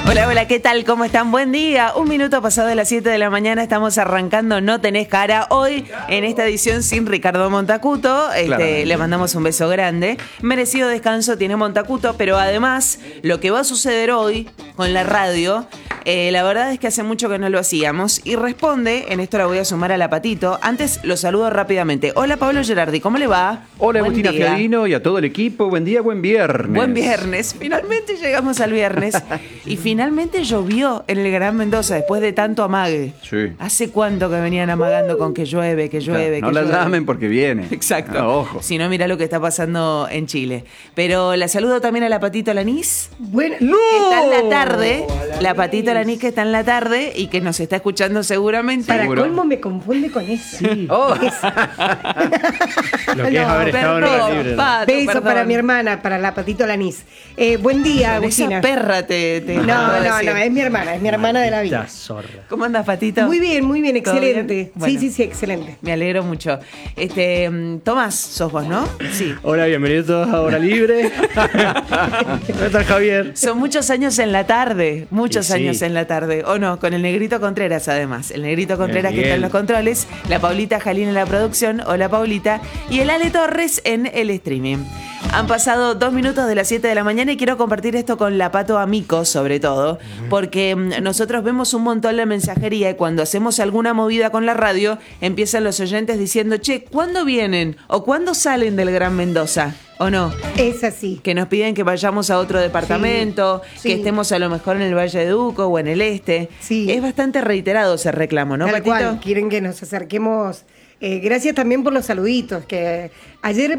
Hola, hola, ¿qué tal? ¿Cómo están? Buen día. 1 minuto pasado de las 7 de la mañana, estamos arrancando No Tenés Cara. Hoy, en esta edición sin Ricardo Montacuto, le mandamos un beso grande. Merecido descanso tiene Montacuto, pero además, lo que va a suceder hoy con la radio, la verdad es que hace mucho que no lo hacíamos. Y responde, en esto la voy a sumar a la Patito. Antes lo saludo rápidamente. Hola, Pablo Gerardi, ¿cómo le va? Hola, Buen Agustina día. Fiadino y a todo el equipo. Buen día, buen viernes. Buen viernes. Finalmente llegamos al viernes. Y finalmente llovió en el Gran Mendoza después de tanto amague. Sí. ¿Hace cuánto que venían amagando con que llueve, que llueve, No que la llueve? llamen porque viene. Exacto. Ah, ojo. Si no, mirá lo que está pasando en Chile. Pero la saludo también a la Patito Lanís. Bueno, Que está en la tarde. La Patito Lanís que está en la tarde y que nos está escuchando seguramente. para Seguro. colmo me confunde con eso. Sí. Oh. Lo que es haber estado en hora libre, ¿no? Pato, Beso perdón. para mi hermana, para la Patito Lanís. Buen día, Con esa Agustina. perra te No, acabo de no, decir. no, es mi hermana de la vida. Maldita zorra. ¿Cómo andas, Patito? Muy bien, ¿Todo excelente. bien? Bueno. Sí, excelente. Me alegro mucho. Tomás, sos vos, ¿no? Sí. Hola, bienvenidos todos a Hora Libre. ¿Dónde está el Javier? Son muchos años en la tarde, muchos Sí. años en la tarde. O no, con el Negrito Contreras además. El Negrito Contreras que está en los controles, la Paulita Jalín en la producción, hola Paulita, y el Ale Torres en el streaming. Han pasado 2 minutos de las 7 de la mañana y quiero compartir esto con la Pato Amico, sobre todo, porque nosotros vemos un montón la mensajería y cuando hacemos alguna movida con la radio, empiezan los oyentes diciendo, che, ¿cuándo vienen? ¿O cuándo salen del Gran Mendoza? ¿O no? Es así. Que nos piden que vayamos a otro departamento, Sí. que estemos a lo mejor en el Valle de Duco o en el este. Sí. Es bastante reiterado ese reclamo, ¿no, Tal Patito? cual, quieren que nos acerquemos. Gracias también por los saluditos. Que ayer,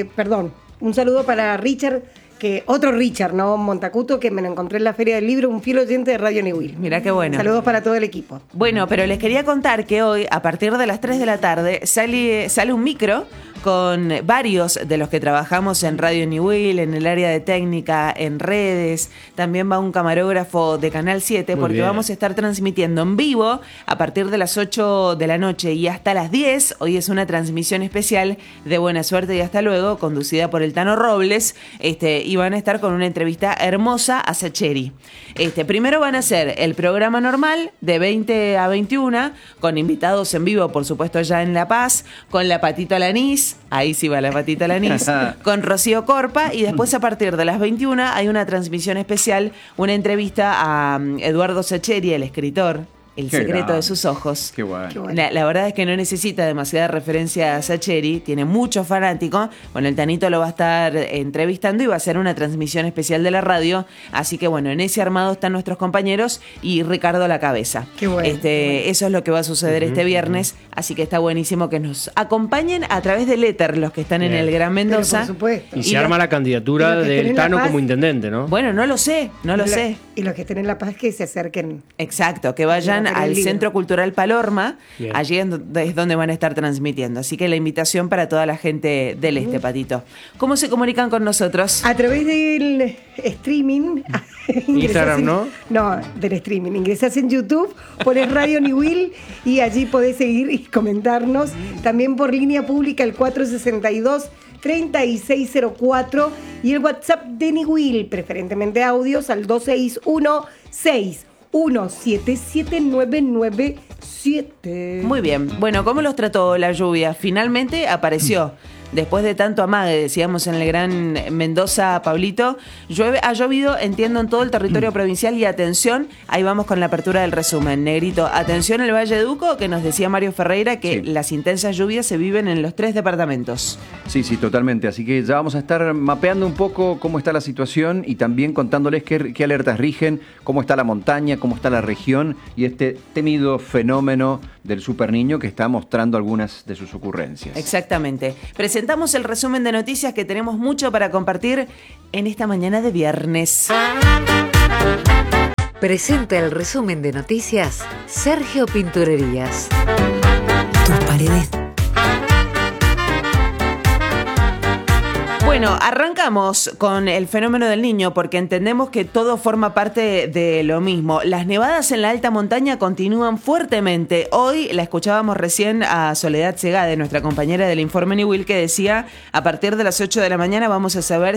un saludo para Richard, otro Richard, ¿no? Montacuto, que me lo encontré en la Feria del Libro, un fiel oyente de Radio New Will. Mirá qué bueno. Saludos para todo el equipo. Bueno, pero les quería contar que hoy, a partir de las 3 de la tarde, sale un micro con varios de los que trabajamos en Radio New Will, en el área de técnica, en redes. También va un camarógrafo de Canal 7, Muy porque bien. vamos a estar transmitiendo en vivo a partir de las 8 de la noche y hasta las 10. Hoy es una transmisión especial de Buena Suerte y Hasta Luego, conducida por el Tano Robles, y van a estar con una entrevista hermosa a Sacheri. Primero van a hacer el programa normal de 20 a 21, con invitados en vivo, por supuesto, allá en La Paz, con la Patito Lanís, ahí sí va la Patito Lanís, con Rocío Corpa, y después a partir de las 21 hay una transmisión especial, una entrevista a Eduardo Sacheri, el escritor, El Qué secreto grande. de sus ojos. Qué bueno. Qué bueno. La verdad es que no necesita demasiada referencia a Sacheri, tiene muchos fanáticos. Bueno, el Tanito lo va a estar entrevistando y va a hacer una transmisión especial de la radio. Así que bueno, en ese armado están nuestros compañeros y Ricardo a la cabeza. Qué bueno, qué bueno. Eso es lo que va a suceder este viernes. Así que está buenísimo que nos acompañen a través del éter los que están en Bien. el Gran Mendoza. Pero por supuesto. Y se arma la candidatura y los que del estén en La Tano Paz. como intendente, ¿no? Bueno, no lo sé. Y los que estén en La Paz que se acerquen. Exacto, que vayan Para ver el al libro. Centro Cultural Palorma, Bien. allí es donde van a estar transmitiendo. Así que la invitación para toda la gente del este, Patito. ¿Cómo se comunican con nosotros? A través del streaming. Instagram, ingresás ¿no? No, del streaming. Ingresás en YouTube, pones Radio New Will y allí podés seguir y comentarnos. También por línea pública el 462-3604 y el WhatsApp de New Will, preferentemente audios al 261-6177997. Muy bien. Bueno, ¿cómo los trató la lluvia? Finalmente apareció. Después de tanto amague, decíamos en el Gran Mendoza, Pablito, ha llovido, entiendo, en todo el territorio provincial y atención, ahí vamos con la apertura del resumen. Negrito, atención el Valle de Duco, que nos decía Mario Ferreira que Sí. las intensas lluvias se viven en los 3 departamentos. Sí, totalmente. Así que ya vamos a estar mapeando un poco cómo está la situación y también contándoles qué alertas rigen, cómo está la montaña, cómo está la región y este temido fenómeno del superniño que está mostrando algunas de sus ocurrencias. Exactamente. Presentamos el resumen de noticias que tenemos mucho para compartir en esta mañana de viernes. Presenta el resumen de noticias Sergio Pinturerías. Tus paredes. Bueno, arrancamos con el fenómeno del niño porque entendemos que todo forma parte de lo mismo. Las nevadas en la alta montaña continúan fuertemente. Hoy la escuchábamos recién a Soledad Segade, nuestra compañera del Informe New Will, que decía a partir de las 8 de la mañana vamos a saber